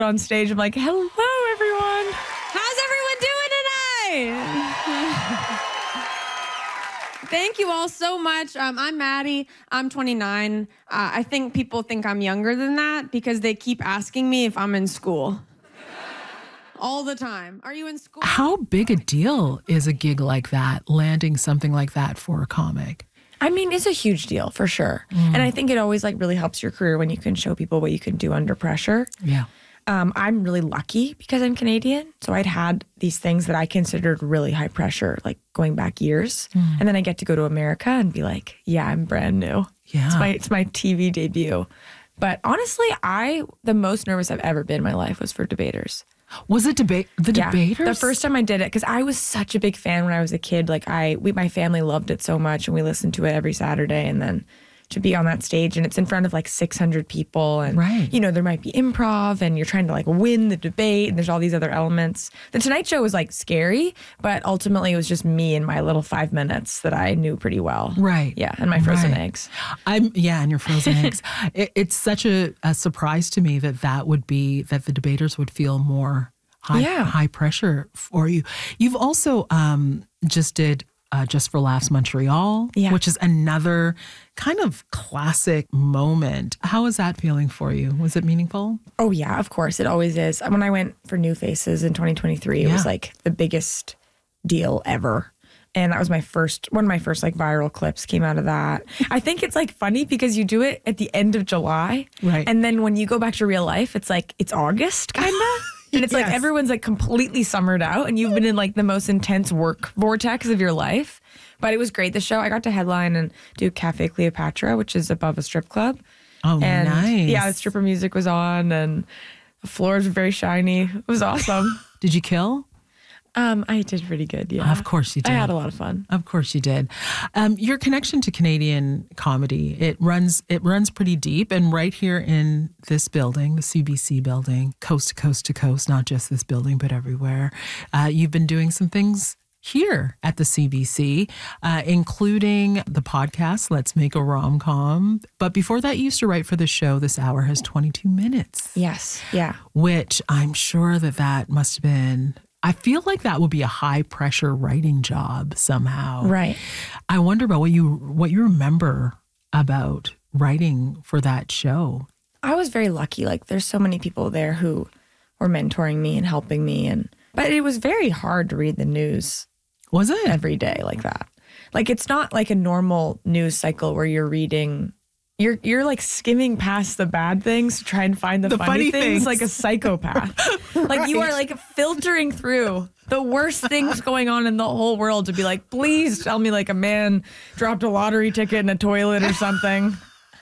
on stage. I'm like, hello, everyone. How's everyone doing tonight? Thank you all so much. I'm Maddie. I'm 29. I think people think I'm younger than that because they keep asking me if I'm in school. All the time. Are you in school? How big a deal is a gig like that, landing something like that for a comic? I mean, it's a huge deal for sure. And I think it always really helps your career when you can show people what you can do under pressure. Yeah. I'm really lucky because I'm Canadian. So I'd had these things that I considered really high pressure, like going back years. And then I get to go to America and be like, yeah, I'm brand new. Yeah. It's my TV debut. But honestly, the most nervous I've ever been in my life was for Debaters. Was it Debaters? The first time I did it, because I was such a big fan when I was a kid. Like my family loved it so much, and we listened to it every Saturday. And then to be on that stage, and it's in front of 600 people, and there might be improv, and you're trying to win the debate, and there's all these other elements. The Tonight Show was scary, but ultimately it was just me and my little 5 minutes that I knew pretty well. Right. Yeah, and my frozen eggs. And your frozen eggs. It's such a surprise to me that the Debaters would feel more high pressure for you. You've also just did Just for Laughs Montreal, which is another kind of classic moment. How is that feeling for you? Was it meaningful? Oh, yeah, of course. It always is. When I went for New Faces in 2023, it was the biggest deal ever. And that was one of my first viral clips came out of that. I think it's funny because you do it at the end of July. Right. And then when you go back to real life, it's it's August kind of. And it's everyone's completely summered out, and you've been in the most intense work vortex of your life. But it was great. The show, I got to headline and do Cafe Cleopatra, which is above a strip club. Oh, and nice. Yeah, the stripper music was on, and the floors were very shiny. It was awesome. Did you kill? I did pretty good, yeah. Of course you did. I had a lot of fun. Of course you did. Your connection to Canadian comedy, it runs pretty deep, and right here in this building, the CBC building, coast to coast to coast, not just this building, but everywhere. You've been doing some things here at the CBC, including the podcast, Let's Make a Rom-Com. But before that, you used to write for the show, This Hour Has 22 Minutes. Yes, yeah. Which I'm sure that must have been... I feel like that would be a high pressure writing job somehow. Right. I wonder about what you remember about writing for that show. I was very lucky. There's so many people there who were mentoring me and helping me, but it was very hard to read the news. Was it? Every day like that. It's not a normal news cycle where you're reading. You're skimming past the bad things to try and find the funny things like a psychopath. Right. You are filtering through the worst things going on in the whole world to be please tell me a man dropped a lottery ticket in a toilet or something.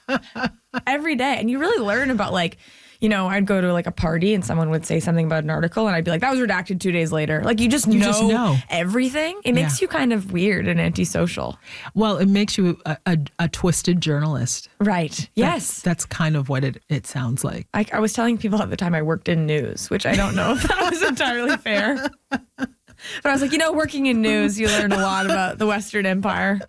Every day. And you really learn about I'd go to a party and someone would say something about an article and I'd be that was redacted 2 days later. You just know everything. It makes you kind of weird and antisocial. Well, it makes you a twisted journalist. Right. Yes. That's kind of what it sounds like. I was telling people at the time I worked in news, which I don't know if that was entirely fair. But I was working in news, you learn a lot about the Western Empire.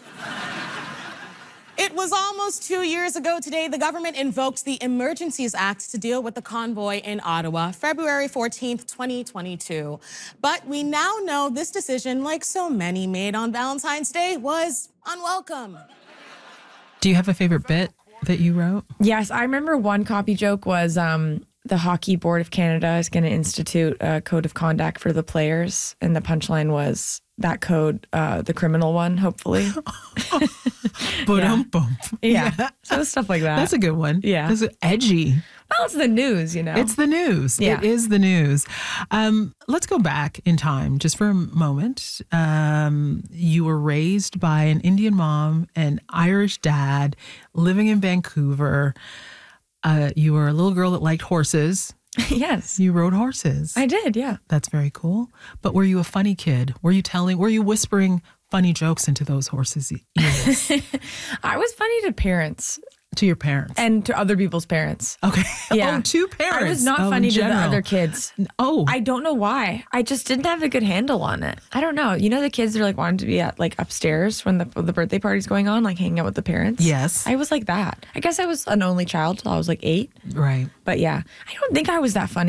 It was almost 2 years ago today, the government invoked the Emergencies Act to deal with the convoy in Ottawa, February 14th, 2022. But we now know this decision, like so many made on Valentine's Day, was unwelcome. Do you have a favorite bit that you wrote? Yes, I remember one copy joke was the Hockey Board of Canada is going to institute a code of conduct for the players. And the punchline was that code, the criminal one, hopefully. Boom. Yeah. So stuff like that. That's a good one. Yeah. That's edgy. Well, it's the news, It's the news. Yeah. It is the news. Let's go back in time just for a moment. You were raised by an Indian mom, an Irish dad, living in Vancouver. You were a little girl that liked horses. Yes. You rode horses. I did, yeah. That's very cool. But were you a funny kid? Were you whispering funny jokes into those horses' ears? I was funny to parents. To your parents? And to other people's parents. Okay. Yeah. Oh, to parents. I was not funny to the other kids. Oh. I don't know why. I just didn't have a good handle on it. I don't know. The kids are wanting to be at upstairs when the birthday party's going on, hanging out with the parents. Yes. I was like that. I guess I was an only child till I was 8. Right. But yeah, I don't think I was that funny.